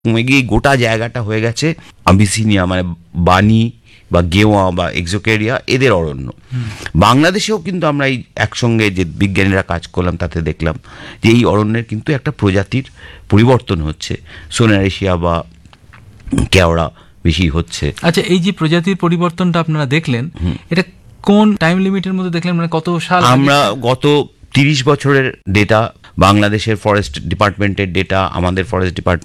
কমে গিয়ে গোটা জায়গাটা হয়ে গেছে আবিসিনিয়া, মানে বানি বা গেওয়া বা এক্সোকেরিয়া এদের অরণ্য। বাংলাদেশেও কিন্তু আমরা এই একসঙ্গে যে বিজ্ঞানীরা কাজ করলাম তাতে দেখলাম যে এই অরণ্যের কিন্তু একটা প্রজাতির পরিবর্তন হচ্ছে, সোনারেশিয়া বা কেওড়া বেশি হচ্ছে। আচ্ছা, এই যে প্রজাতির পরিবর্তনটা আপনারা দেখলেন, এটা কোন টাইম লিমিটের মধ্যে দেখলেন, মানে কত সাল? আমরা গত 30 বছরের ডেটা, বাংলাদেশের ফরেস্ট ডিপার্টমেন্টের ডেটা, আমাদের ফরেস্ট ডিপার্টমেন্ট